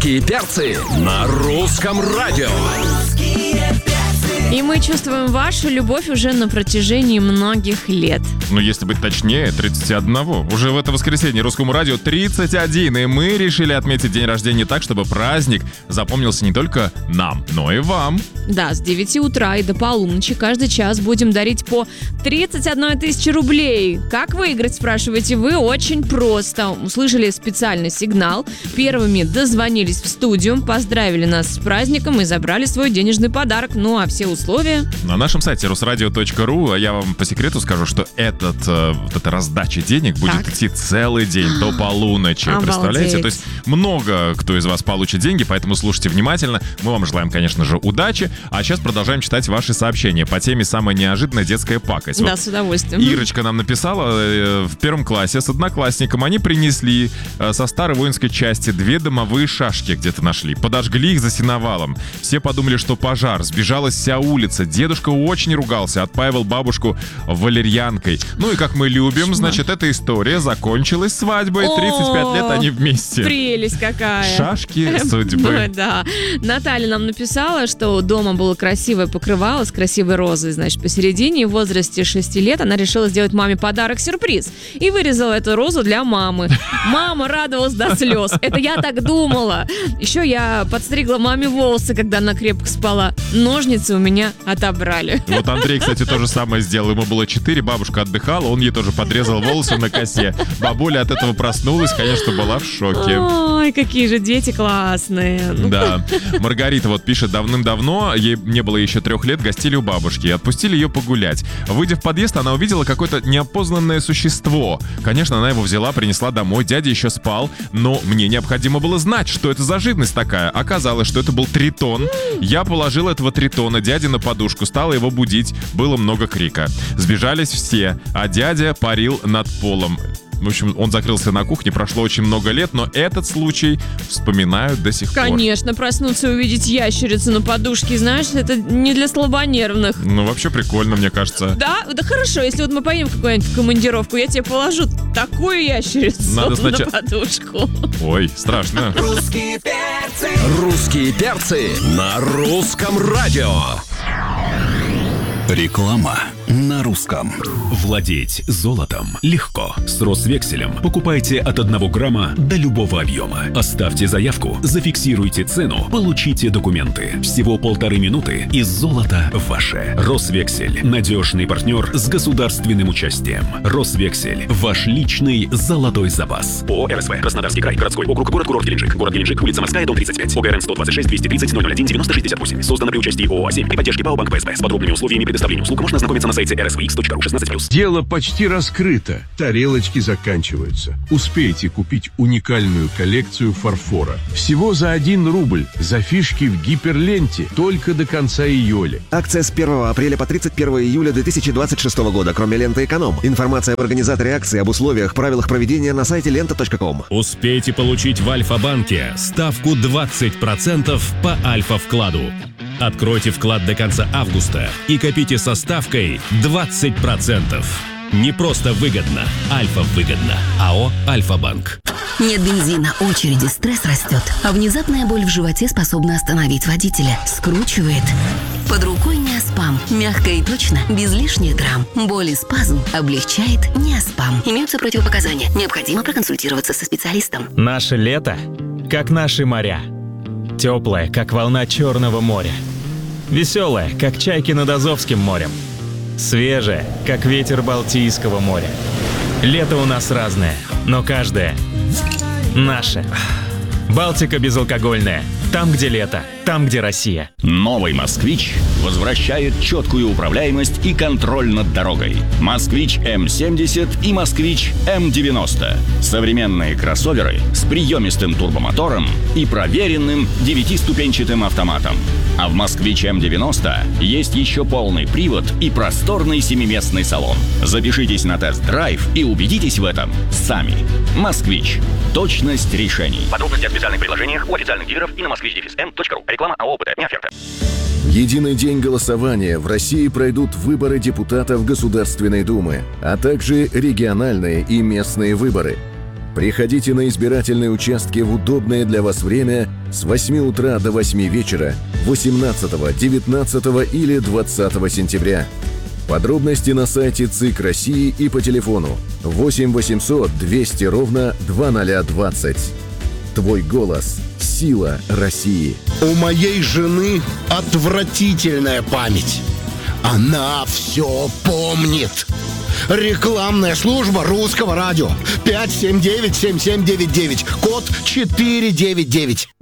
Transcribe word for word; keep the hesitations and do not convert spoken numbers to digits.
Русские перцы на русском радио. И мы чувствуем вашу любовь уже на протяжении многих лет. Ну, если быть точнее, тридцать один. Уже в это воскресенье Русскому радио тридцать один, и мы решили отметить день рождения так, чтобы праздник запомнился не только нам, но и вам. Да, с девяти утра и до полуночи каждый час будем дарить по тридцать одна тысяча рублей. Как выиграть, спрашиваете вы? Очень просто. Услышали специальный сигнал, первыми дозвонились в студию, поздравили нас с праздником и забрали свой денежный подарок. Ну, а все условия на нашем сайте русрадио точка ру. Я вам по секрету скажу, что этот, вот эта раздача денег будет так идти целый день до полуночи. Обалдеть. Представляете? То есть много кто из вас получит деньги, поэтому слушайте внимательно. Мы вам желаем, конечно же, удачи. А сейчас продолжаем читать ваши сообщения по теме «Самая неожиданная детская пакость». Да, вот с удовольствием. Ирочка нам написала, э, в первом классе с одноклассником они принесли э, со старой воинской части две дымовые шашки где-то нашли. Подожгли их за сеновалом. Все подумали, что пожар. Сбежалась вся улица. Дедушка очень ругался, отпаивал бабушку валерьянкой. Ну и как мы любим, значит, эта история закончилась свадьбой. тридцать пять лет они вместе. Прелесть какая. Шашки судьбы. Да. Наталья нам написала, что дома было красивое покрывало с красивой розой, значит, посередине. И в возрасте шести лет она решила сделать маме подарок-сюрприз. И вырезала эту розу для мамы. Мама радовалась до слез. Это я так думала. Еще я подстригла маме волосы, когда она крепко спала. Ножницы у меня отобрали. Вот Андрей, кстати, то же самое сделал. Ему было четыре, бабушка отдыхала, он ей тоже подрезал волосы на косе. Бабуля от этого проснулась, конечно, была в шоке. Ой, какие же дети классные. Да. Маргарита вот пишет, давным-давно, ей не было еще трех лет, гостили у бабушки и отпустили ее погулять. Выйдя в подъезд, она увидела какое-то неопознанное существо. Конечно, она его взяла, принесла домой, дядя еще спал, но мне необходимо было знать, что это за живность такая. Оказалось, что это был тритон. Я положил этого тритона дяде на подушку, стала его будить, было много крика. Сбежались все, а дядя парил над полом. В общем, он закрылся на кухне, прошло очень много лет, но этот случай вспоминают до сих пор. Конечно, проснуться и увидеть ящерицу на подушке, знаешь, это не для слабонервных. Ну, вообще прикольно, мне кажется. Да? Да хорошо, если вот мы поедем в какую-нибудь командировку, я тебе положу такую ящерицу Надо сначала... на подушку. Ой, страшно. Русские перцы. Русские перцы на русском радио. Реклама на русском. Владеть золотом легко. С Росвекселем покупайте от одного грамма до любого объема. Оставьте заявку, зафиксируйте цену, получите документы. Всего полторы минуты и золото ваше. Росвексель. Надежный партнер с государственным участием. Росвексель. Ваш личный золотой запас. ООО РСВ. Краснодарский край. Городской округ. Город-курорт Геленджик. Город Геленджик. Улица Морская, дом тридцать пять. ОГРН сто двадцать шесть двести тридцать ноль ноль один девяносто шестьдесят восемь. Создано при участии ООО «А семь» при поддержке ПАО Банк ПСБ. С подробными условиями предоставления услуг можно ознакомиться на сайте эр эс ви икс точка ру шестнадцать плюс. Дело почти раскрыто. Тарелочки заканчиваются. Успейте купить уникальную коллекцию фарфора. Всего за один рубль. За фишки в гиперленте. Только до конца июля. Акция с первого апреля по тридцать первого июля две тысячи двадцать шестого года, кроме ленты «Эконом». Информация об организаторе акции, об условиях, правилах проведения на сайте лента точка ком. Успейте получить в Альфа-банке ставку двадцать процентов по Альфа-вкладу. Откройте вклад до конца августа и копите со ставкой двадцать процентов. Не просто выгодно, Альфа-выгодно. АО «Альфа-банк». Нет бензина, очереди, стресс растет, а внезапная боль в животе способна остановить водителя. Скручивает. Под рукой Неоспам. Мягко и точно, без лишних грамм. Боль и спазм облегчает Неоспам. Имеются противопоказания. Необходимо проконсультироваться со специалистом. Наше лето, как наши моря. Теплое, как волна Черного моря. Веселое, как чайки над Азовским морем. Свежее, как ветер Балтийского моря. Лето у нас разное, но каждое наше. Балтика безалкогольная. Там, где лето, там, где Россия. Новый «Москвич» возвращает четкую управляемость и контроль над дорогой. «Москвич эм семьдесят» и «Москвич эм девяносто». Современные кроссоверы с приемистым турбомотором и проверенным девятиступенчатым автоматом. А в «Москвич эм девяносто» есть еще полный привод и просторный семиместный салон. Запишитесь на тест-драйв и убедитесь в этом сами. «Москвич». Точность решений. Подробности о специальных предложениях у официальных дилеров и на москвич эм точка ру. Реклама АО «ОПТ». Не оферта. Единый день голосования. В России пройдут выборы депутатов Государственной Думы, а также региональные и местные выборы. Приходите на избирательные участки в удобное для вас время с восьми утра до восьми вечера восемнадцатого, девятнадцатого или двадцатого сентября. Подробности на сайте ЦИК России и по телефону восемь восемьсот двести ровно двадцать двадцать. Твой голос – сила России. У моей жены отвратительная память. Она все помнит. Рекламная служба Русского радио. пять семь девять семь семь девять девять. Код четыре девять девять.